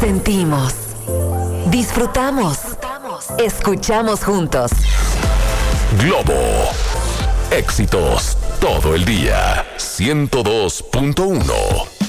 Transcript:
Sentimos, disfrutamos, escuchamos juntos. Globo. Éxitos todo el día. 102.1.